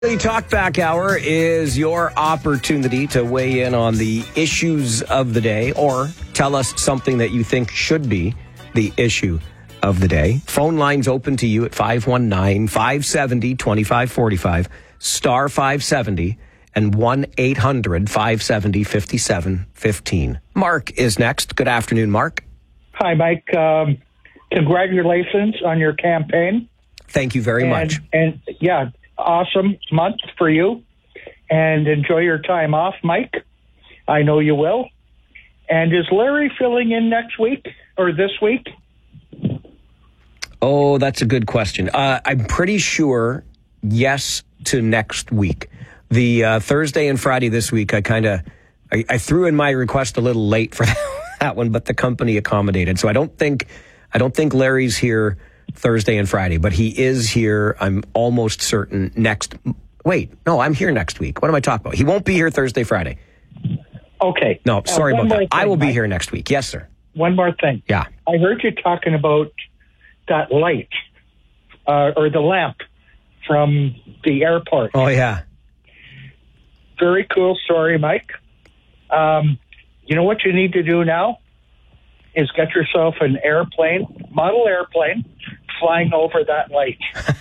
The Talkback Hour is your opportunity to weigh in on the issues of the day or tell us something that you think should be the issue of the day. Phone lines open to you at 519-570-2545, star 570, and 1-800-570-5715. Mark is next. Good afternoon, Mark. Hi, Mike. Congratulations on your campaign. Thank you very much. And yeah, awesome month for you. And enjoy your time off, Mike. I know you will. And is Larry filling in next week or this week? Oh, that's a good question. I'm pretty sure yes to next week. The Thursday and Friday this week, I threw in my request a little late for that one, but the company accommodated. So I don't think Larry's here Thursday and Friday, but he is here. I'm almost certain I'm here next week. What am I talking about? He won't be here Thursday, Friday. Okay. No, sorry about that. Thing, I will be Mike. here next week. Yes, sir. One more thing. Yeah. I heard you talking about that light or the lamp from the airport. Oh, yeah. Very cool story, Mike. You know what you need to do now is get yourself an model airplane, flying over that light.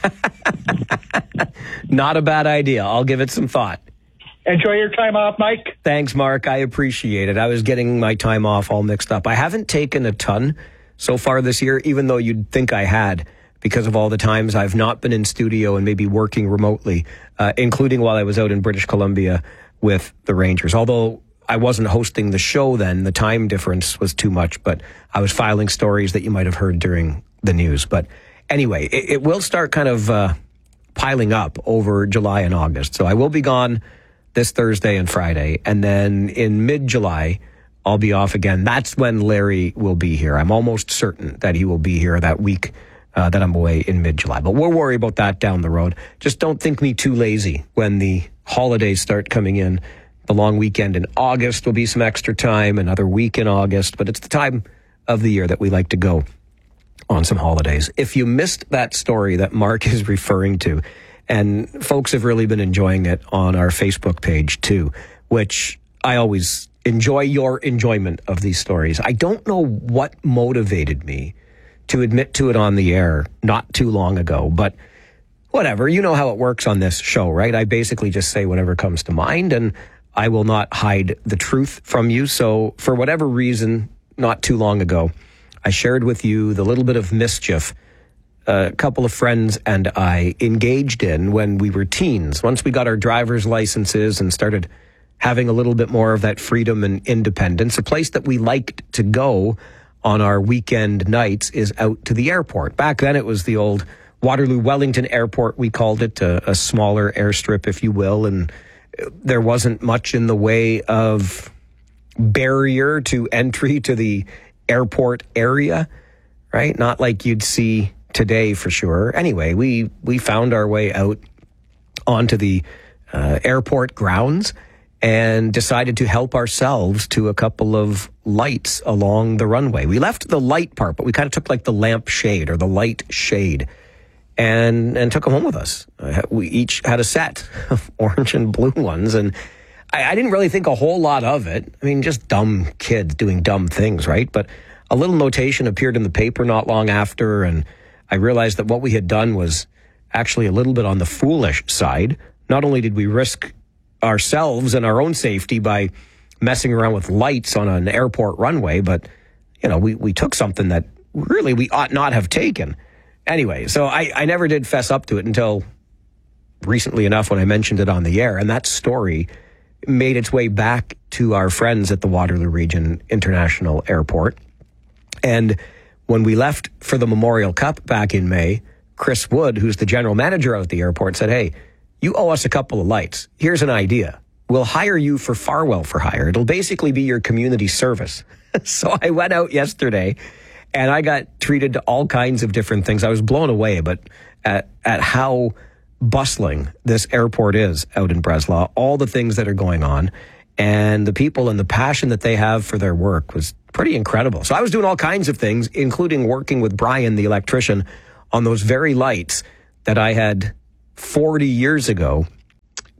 Not a bad idea. I'll give it some thought. Enjoy your time off, Mike. Thanks, Mark. I appreciate it. I was getting my time off all mixed up. I haven't taken a ton so far this year, even though you'd think I had, because of all the times I've not been in studio and maybe working remotely, including while I was out in British Columbia with the Rangers. Although I wasn't hosting the show then, the time difference was too much, but I was filing stories that you might have heard during the news. But anyway, it will start kind of piling up over July and August. So I will be gone this Thursday and Friday. And then in mid-July, I'll be off again. That's when Larry will be here. I'm almost certain that he will be here that week that I'm away in mid-July. But we'll worry about that down the road. Just don't think me too lazy when the holidays start coming in. The long weekend in August will be some extra time, another week in August. But it's the time of the year that we like to go on some holidays. If you missed that story that Mark is referring to, and folks have really been enjoying it on our Facebook page too, which I always enjoy your enjoyment of these stories. I don't know what motivated me to admit to it on the air not too long ago, but whatever. You know how it works on this show, right? I basically just say whatever comes to mind, and I will not hide the truth from you. So for whatever reason, not too long ago, I shared with you the little bit of mischief a couple of friends and I engaged in when we were teens. Once we got our driver's licenses and started having a little bit more of that freedom and independence, a place that we liked to go on our weekend nights is out to the airport. Back then it was the old Waterloo-Wellington Airport, we called it, a smaller airstrip, if you will, and there wasn't much in the way of barrier to entry to the airport area, right? Not like you'd see today for sure. Anyway, we found our way out onto the airport grounds and decided to help ourselves to a couple of lights along the runway. We left the light part, but we kind of took like the lamp shade or the light shade and took them home with us. We each had a set of orange and blue ones, and I didn't really think a whole lot of it. I mean, just dumb kids doing dumb things, right? But a little notation appeared in the paper not long after, and I realized that what we had done was actually a little bit on the foolish side. Not only did we risk ourselves and our own safety by messing around with lights on an airport runway, but, you know, we took something that really we ought not have taken. Anyway, so I never did fess up to it until recently enough when I mentioned it on the air, and that story made its way back to our friends at the Waterloo Region International Airport. And when we left for the Memorial Cup back in May, Chris Wood, who's the general manager out at the airport, said, "Hey, you owe us a couple of lights. Here's an idea. We'll hire you for Farwell for hire. It'll basically be your community service." So I went out yesterday and I got treated to all kinds of different things. I was blown away, but at how bustling this airport is out in Breslau, all the things that are going on, and the people and the passion that they have for their work was pretty incredible. So I was doing all kinds of things, including working with Brian, the electrician, on those very lights that I had 40 years ago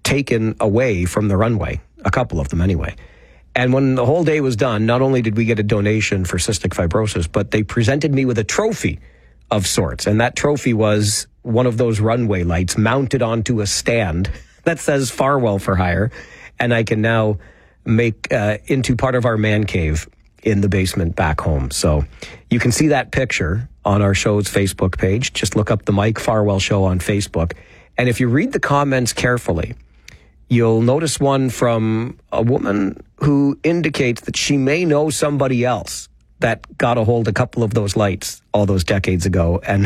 taken away from the runway, a couple of them anyway. And when the whole day was done, not only did we get a donation for cystic fibrosis, but they presented me with a trophy of sorts. And that trophy was one of those runway lights mounted onto a stand that says Farwell for Hire. And I can now make into part of our man cave in the basement back home. So you can see that picture on our show's Facebook page. Just look up the Mike Farwell Show on Facebook. And if you read the comments carefully, you'll notice one from a woman who indicates that she may know somebody else that got a hold of a couple of those lights all those decades ago. And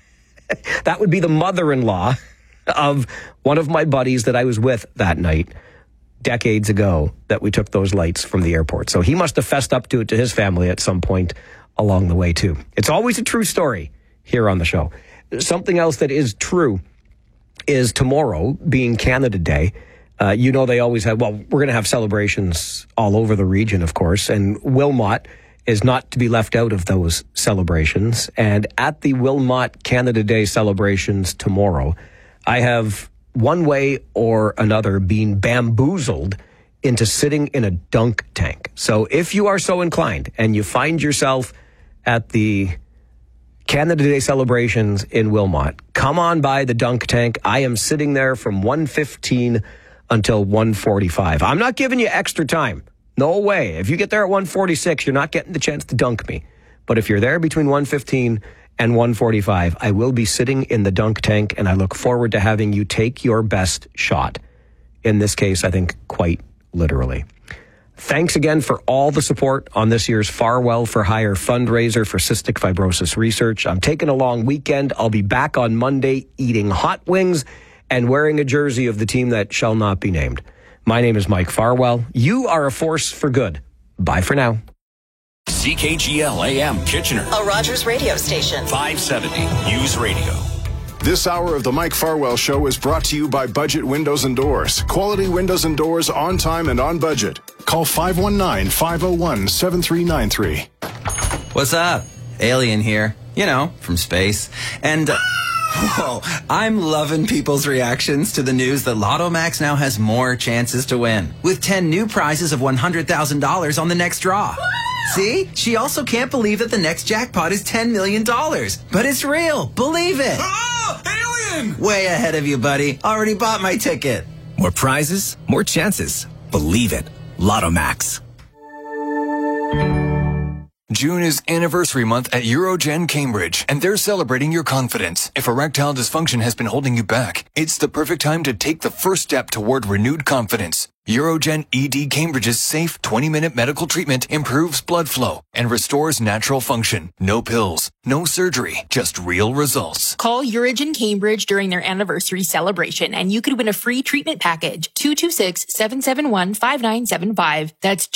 that would be the mother-in-law of one of my buddies that I was with that night decades ago that we took those lights from the airport. So he must have fessed up to it to his family at some point along the way too. It's always a true story here on the show. Something else that is true is tomorrow being Canada Day. You know, they always have, well, we're going to have celebrations all over the region, of course, and Wilmot is not to be left out of those celebrations. And at the Wilmot Canada Day celebrations tomorrow, I have one way or another been bamboozled into sitting in a dunk tank. So if you are so inclined and you find yourself at the Canada Day celebrations in Wilmot, come on by the dunk tank. I am sitting there from 1:15 until 1:45. I'm not giving you extra time. No way. If you get there at 1:46, you're not getting the chance to dunk me. But if you're there between 1:15 and 1:45, I will be sitting in the dunk tank, and I look forward to having you take your best shot. In this case, I think quite literally. Thanks again for all the support on this year's Farwell for Hire fundraiser for cystic fibrosis research. I'm taking a long weekend. I'll be back on Monday eating hot wings and wearing a jersey of the team that shall not be named. My name is Mike Farwell. You are a force for good. Bye for now. CKGL AM Kitchener, a Rogers radio station. 570 News Radio. This hour of the Mike Farwell Show is brought to you by Budget Windows and Doors. Quality windows and doors on time and on budget. Call 519-501-7393. What's up? Alien here. You know, from space. And... whoa, I'm loving people's reactions to the news that Lotto Max now has more chances to win, with 10 new prizes of $100,000 on the next draw. See? She also can't believe that the next jackpot is $10 million. But it's real. Believe it. Oh, alien! Way ahead of you, buddy. Already bought my ticket. More prizes, more chances. Believe it. Lotto Max. June is anniversary month at Urogen Cambridge, and they're celebrating your confidence. If erectile dysfunction has been holding you back, it's the perfect time to take the first step toward renewed confidence. Urogen ED Cambridge's safe 20-minute medical treatment improves blood flow and restores natural function. No pills, no surgery, just real results. Call Urogen Cambridge during their anniversary celebration and you could win a free treatment package. 226-771-5975. That's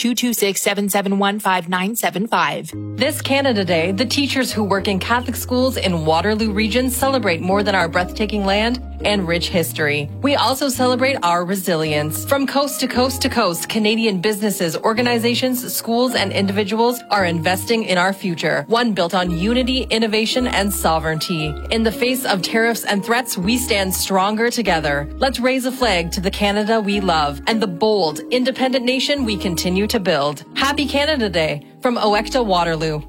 226-771-5975. This Canada Day, the teachers who work in Catholic schools in Waterloo Region celebrate more than our breathtaking land and rich history. We also celebrate our resilience. From coast to coast to coast, Canadian businesses, organizations, schools, and individuals are investing in our future, one built on unity, innovation, and sovereignty. In the face of tariffs and threats, we stand stronger together. Let's raise a flag to the Canada we love and the bold, independent nation we continue to build. Happy Canada Day from Oecta Waterloo.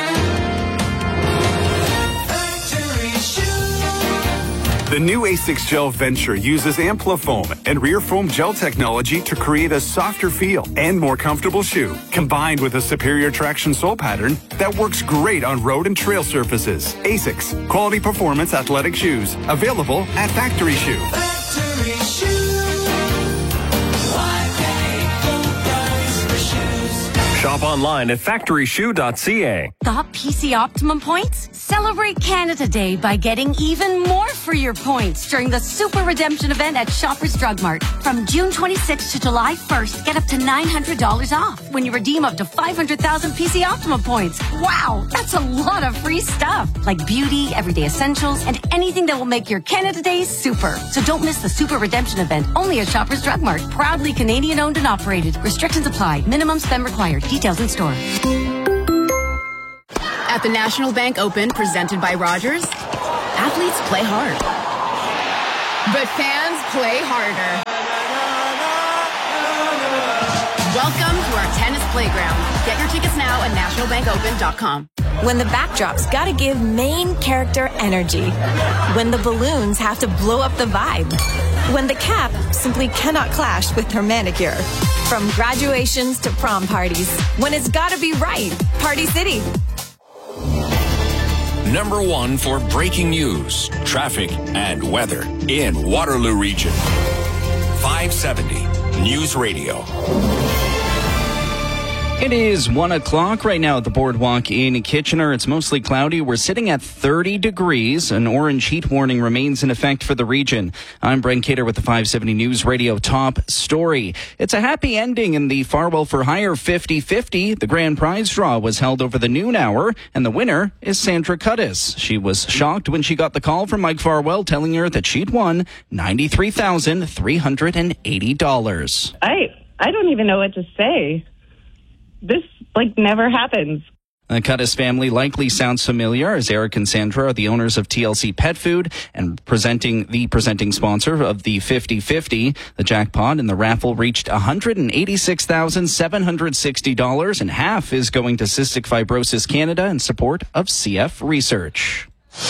The new A6 Gel Venture uses Amplifoam and rear foam gel technology to create a softer feel and more comfortable shoe, combined with a superior traction sole pattern that works great on road and trail surfaces. A6, quality performance athletic shoes, available at Factory Shoe. Factory Shoe. Why pay full price for shoes? Shop online at factoryshoe.ca. Got PC Optimum points? Celebrate Canada Day by getting even more for your points during the Super Redemption event at Shoppers Drug Mart. From June 26th to July 1st, get up to $900 off when you redeem up to 500,000 PC Optimum points. Wow, that's a lot of free stuff, like beauty, everyday essentials, and anything that will make your Canada Day super. So don't miss the Super Redemption event, only at Shoppers Drug Mart. Proudly Canadian owned and operated. Restrictions apply. Minimum spend required. Details in store. At the National Bank Open, presented by Rogers, athletes play hard. But fans play harder. Welcome to our tennis playground. Get your tickets now at nationalbankopen.com. When the backdrop's gotta give main character energy. When the balloons have to blow up the vibe. When the cap simply cannot clash with her manicure. From graduations to prom parties. When it's gotta be right. Party City. Number 1 for breaking news, traffic, and weather in Waterloo Region. 570 News Radio. It is 1 o'clock right now at the Boardwalk in Kitchener. It's mostly cloudy. We're sitting at 30 degrees. An orange heat warning remains in effect for the region. I'm Brent Cater with the 570 News Radio top story. It's a happy ending in the Farwell for Hire 50-50. The grand prize draw was held over the noon hour, and the winner is Sandra Cudis. She was shocked when she got the call from Mike Farwell telling her that she'd won $93,380. I don't even know what to say. This, never happens. The Cudis family likely sounds familiar, as Eric and Sandra are the owners of TLC Pet Food and presenting sponsor of the 50-50. The jackpot in the raffle reached $186,760, and half is going to Cystic Fibrosis Canada in support of CF research.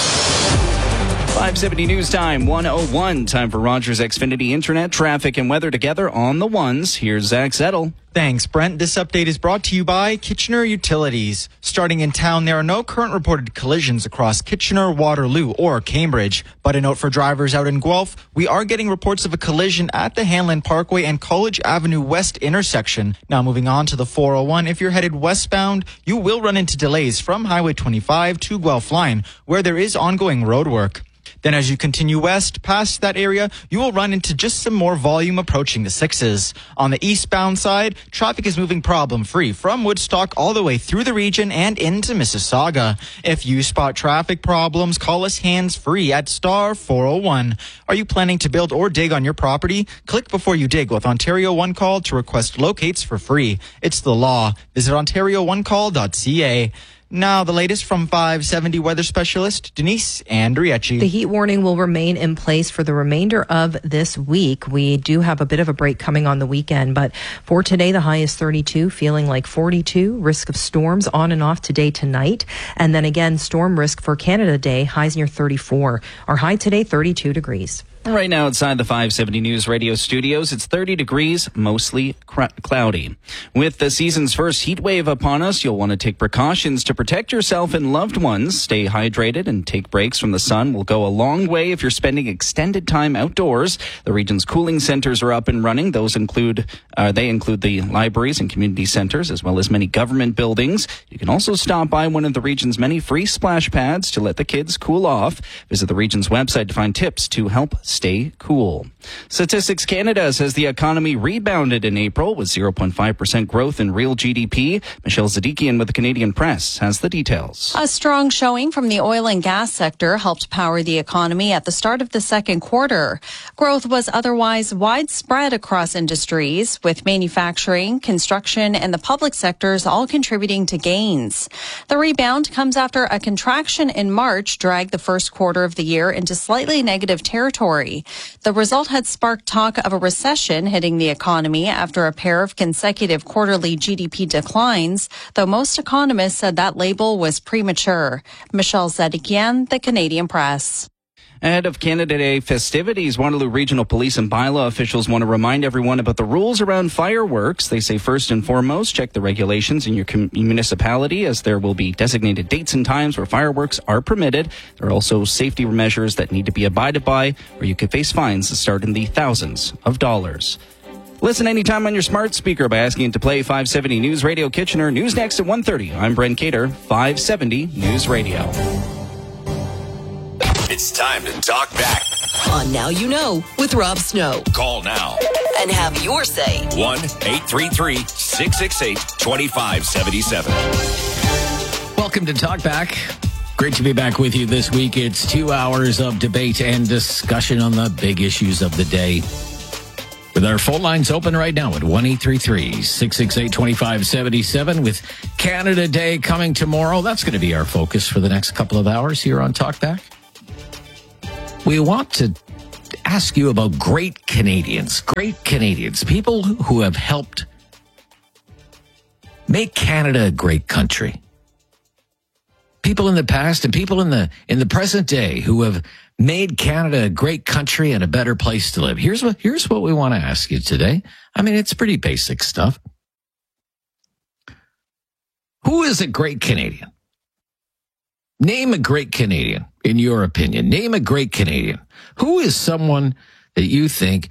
570 News Time, 1:01. Time for Rogers Xfinity Internet, traffic, and weather together on the ones. Here's Zach Zettel. Thanks, Brent. This update is brought to you by Kitchener Utilities. Starting in town, there are no current reported collisions across Kitchener, Waterloo, or Cambridge. But a note for drivers out in Guelph, we are getting reports of a collision at the Hanlon Parkway and College Avenue West intersection. Now moving on to the 401, if you're headed westbound, you will run into delays from Highway 25 to Guelph Line, where there is ongoing road work. Then as you continue west past that area, you will run into just some more volume approaching the 6s. On the eastbound side, traffic is moving problem-free from Woodstock all the way through the region and into Mississauga. If you spot traffic problems, call us hands-free at star 401. Are you planning to build or dig on your property? Click before you dig with Ontario One Call to request locates for free. It's the law. Visit OntarioOneCall.ca. Now, the latest from 570 weather specialist Denise Andriecci. The heat warning will remain in place for the remainder of this week. We do have a bit of a break coming on the weekend, but for today, the high is 32, feeling like 42. Risk of storms on and off today, tonight. And then again, storm risk for Canada Day, highs near 34. Our high today, 32 degrees. Right now outside the 570 News Radio studios, it's 30 degrees, mostly cloudy. With the season's first heat wave upon us, you'll want to take precautions to protect yourself and loved ones. Stay hydrated and take breaks from the sun will go a long way if you're spending extended time outdoors. The region's cooling centers are up and running. Those include the libraries and community centers, as well as many government buildings. You can also stop by one of the region's many free splash pads to let the kids cool off. Visit the region's website to find tips to help stay cool. Statistics Canada says the economy rebounded in April with 0.5% growth in real GDP. Michelle Zadikian with the Canadian Press has the details. A strong showing from the oil and gas sector helped power the economy at the start of the second quarter. Growth was otherwise widespread across industries, with manufacturing, construction, and the public sectors all contributing to gains. The rebound comes after a contraction in March dragged the first quarter of the year into slightly negative territory. The result had sparked talk of a recession hitting the economy after a pair of consecutive quarterly GDP declines, though most economists said that label was premature. Michelle Zedikian, the Canadian Press. Ahead of Canada Day festivities, Waterloo Regional Police and bylaw officials want to remind everyone about the rules around fireworks. They say first and foremost, check the regulations in your municipality, as there will be designated dates and times where fireworks are permitted. There are also safety measures that need to be abided by, or you could face fines that start in the thousands of dollars. Listen anytime on your smart speaker by asking it to play 570 News Radio Kitchener. News next at 1:30. I'm Brent Cater, 570 News Radio. It's time to talk back on Now You Know with Rob Snow. Call now and have your say. 1-833-668-2577. Welcome to Talk Back. Great to be back with you this week. It's 2 hours of debate and discussion on the big issues of the day. With our phone lines open right now at 1-833-668-2577. With Canada Day coming tomorrow, that's going to be our focus for the next couple of hours here on Talk Back. We want to ask you about great Canadians, people who have helped Make Canada a great country. People in the past and people in the present day who have made Canada a great country and a better place to live. Here's what we want to ask you today. I mean, it's pretty basic stuff. Who is a great Canadian? Name a great Canadian, in your opinion. Name a great Canadian. Who is someone that you think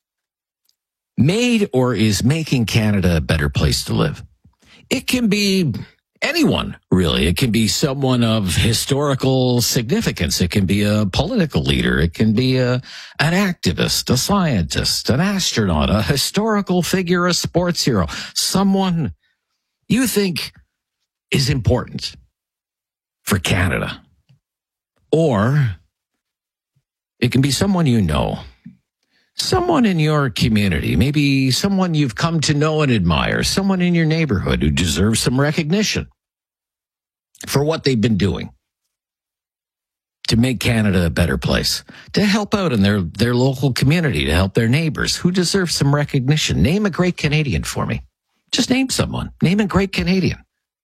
made or is making Canada a better place to live? It can be anyone, really. It can be someone of historical significance. It can be a political leader. It can be an activist, a scientist, an astronaut, a historical figure, a sports hero, someone you think is important for Canada. Or it can be someone you know, someone in your community, maybe someone you've come to know and admire, someone in your neighborhood who deserves some recognition for what they've been doing to make Canada a better place, to help out in their local community, to help their neighbors who deserve some recognition. Name a great Canadian for me. Just name someone. Name a great Canadian.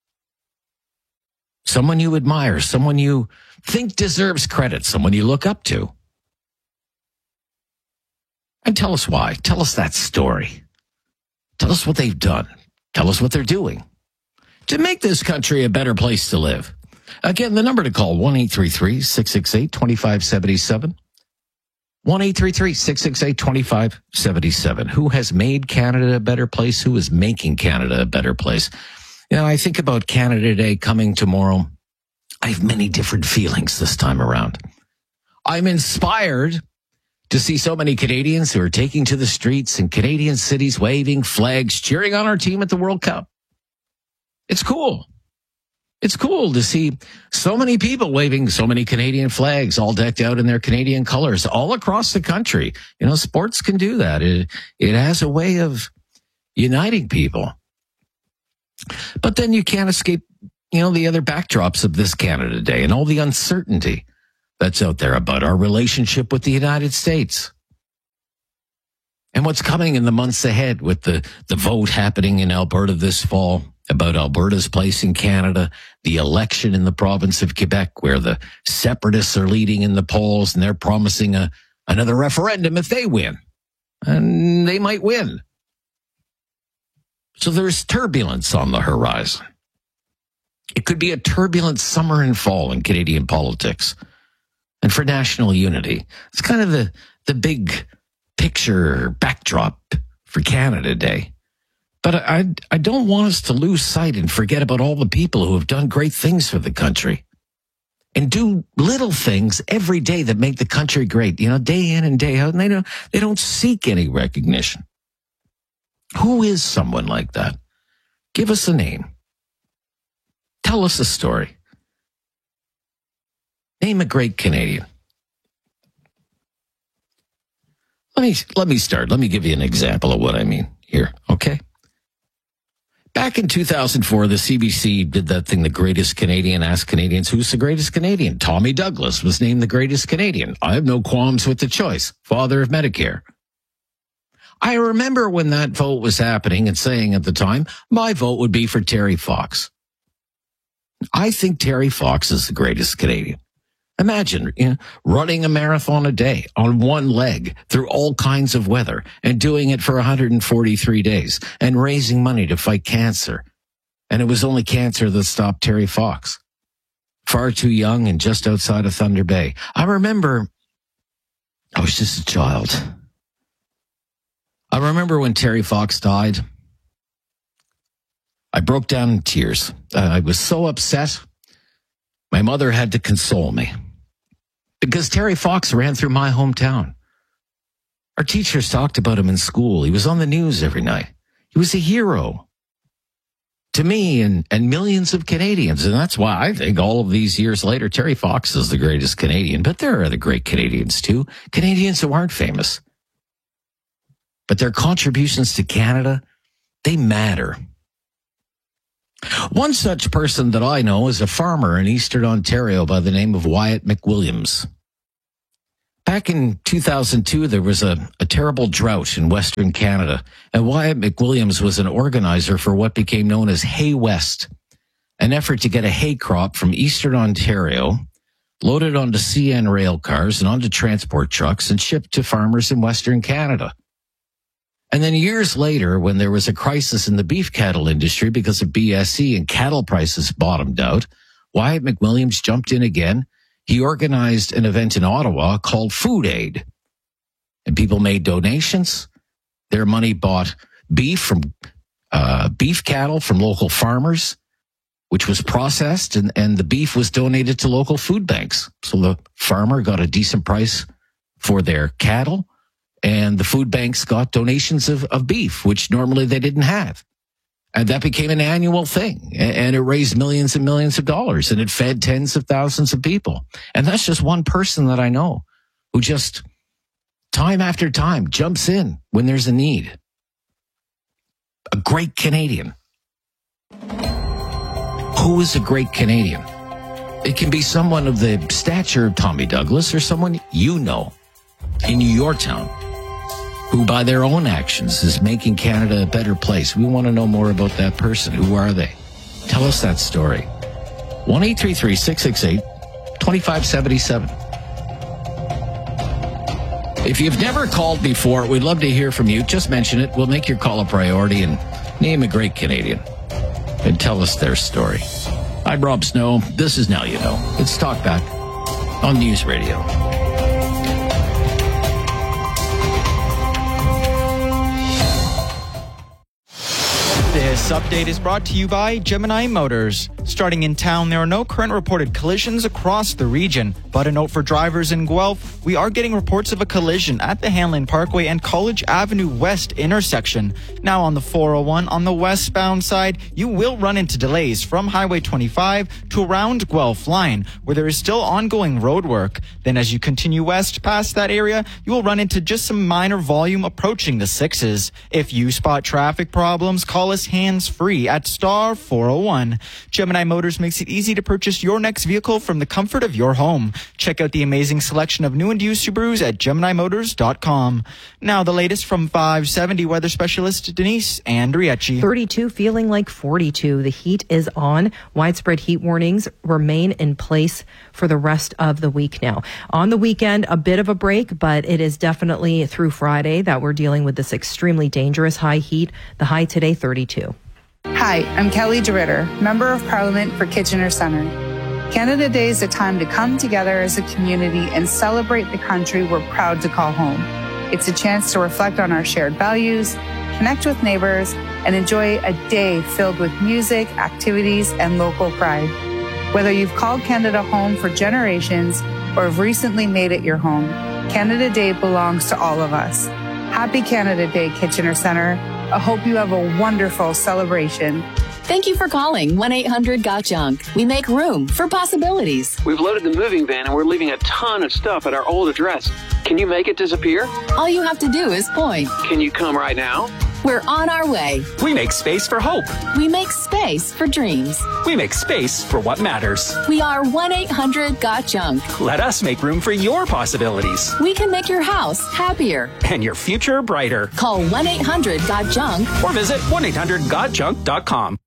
Someone you admire, someone you think deserves credit, someone you look up to. And tell us why. Tell us that story. Tell us what they've done. Tell us what they're doing to make this country a better place to live. Again, the number to call, 1-833-668-2577. 1-833-668-2577. Who has made Canada a better place? Who is making Canada a better place? You know, I think about Canada Day coming tomorrow. I have many different feelings this time around. I'm inspired to see so many Canadians who are taking to the streets in Canadian cities, waving flags, cheering on our team at the World Cup. It's cool. It's cool to see so many people waving so many Canadian flags, all decked out in their Canadian colors all across the country. You know, sports can do that. It has a way of uniting people. But then you can't escape, you know, the other backdrops of this Canada Day and all the uncertainty that's out there about our relationship with the United States. And what's coming in the months ahead with the vote happening in Alberta this fall about Alberta's place in Canada, the election in the province of Quebec where the separatists are leading in the polls and they're promising another referendum if they win. And they might win. So there's turbulence on the horizon. It could be a turbulent summer and fall in Canadian politics. And for national unity, it's kind of the big picture backdrop for Canada Day. But I don't want us to lose sight and forget about all the people who have done great things for the country and do little things every day that make the country great, you know, day in and day out. And they don't seek any recognition. Who is someone like that? Give us a name. Tell us a story. Name a great Canadian. Let me start. Let me give you an example of what I mean here, okay? Back in 2004, the CBC did that thing, The Greatest Canadian, asked Canadians, who's the greatest Canadian? Tommy Douglas was named the greatest Canadian. I have no qualms with the choice. Father of Medicare. I remember when that vote was happening and saying at the time, my vote would be for Terry Fox. I think Terry Fox is the greatest Canadian. Imagine, you know, running a marathon a day on one leg through all kinds of weather and doing it for 143 days and raising money to fight cancer. And it was only cancer that stopped Terry Fox. Far too young and just outside of Thunder Bay. I remember I was just a child. I remember when Terry Fox died. I broke down in tears. I was so upset. My mother had to console me because Terry Fox ran through my hometown. Our teachers talked about him in school. He was on the news every night. He was a hero to me and millions of Canadians. And that's why I think all of these years later, Terry Fox is the greatest Canadian. But there are other great Canadians too. Canadians who aren't famous. But their contributions to Canada, they matter. One such person that I know is a farmer in Eastern Ontario by the name of Wyatt McWilliams. Back in 2002, there was a terrible drought in Western Canada, and Wyatt McWilliams was an organizer for what became known as Hay West, an effort to get a hay crop from Eastern Ontario, loaded onto CN rail cars and onto transport trucks and shipped to farmers in Western Canada. And then years later, when there was a crisis in the beef cattle industry because of BSE and cattle prices bottomed out, Wyatt McWilliams jumped in again. He organized an event in Ottawa called Food Aid. And people made donations. Their money bought beef cattle from local farmers, which was processed, and the beef was donated to local food banks. So the farmer got a decent price for their cattle, and the food banks got donations of beef, which normally they didn't have. And that became an annual thing, and it raised millions and millions of dollars, and it fed tens of thousands of people. And that's just one person that I know who just time after time jumps in when there's a need. A great Canadian. Who is a great Canadian? It can be someone of the stature of Tommy Douglas or someone you know in your town who by their own actions is making Canada a better place. We want to know more about that person. Who are they? Tell us that story. 1-833-668-2577. If you've never called before, we'd love to hear from you. Just mention it. We'll make your call a priority and name a great Canadian and tell us their story. I'm Rob Snow. This is Now You Know. It's Talkback on News Radio. This update is brought to you by Gemini Motors. Starting in town, there are no current reported collisions across the region. But a note for drivers in Guelph, we are getting reports of a collision at the Hanlon Parkway and College Avenue West intersection. Now on the 401 on the westbound side, you will run into delays from Highway 25 to around Guelph Line, where there is still ongoing road work. Then as you continue west past that area, you will run into just some minor volume approaching the 6s. If you spot traffic problems, call us hands-free at star 401. Gemini Motors makes it easy to purchase your next vehicle from the comfort of your home. Check out the amazing selection of new and used Subarus at GeminiMotors.com. Now the latest from 570 weather specialist Denise Andriecci. 32 feeling like 42. The heat is on. Widespread heat warnings remain in place for the rest of the week now. On the weekend, a bit of a break, but it is definitely through Friday that we're dealing with this extremely dangerous high heat. The high today, 32. Hi, I'm Kelly DeRitter, Member of Parliament for Kitchener Centre. Canada Day is a time to come together as a community and celebrate the country we're proud to call home. It's a chance to reflect on our shared values, connect with neighbors, and enjoy a day filled with music, activities, and local pride. Whether you've called Canada home for generations or have recently made it your home, Canada Day belongs to all of us. Happy Canada Day, Kitchener Centre. I hope you have a wonderful celebration. Thank you for calling 1-800-GOT-JUNK. We make room for possibilities. We've loaded the moving van and we're leaving a ton of stuff at our old address. Can you make it disappear? All you have to do is point. Can you come right now? We're on our way. We make space for hope. We make space for dreams. We make space for what matters. We are 1-800-GOT-JUNK. Let us make room for your possibilities. We can make your house happier. And your future brighter. Call 1-800-GOT-JUNK. Or visit 1-800-GOTJUNK.com.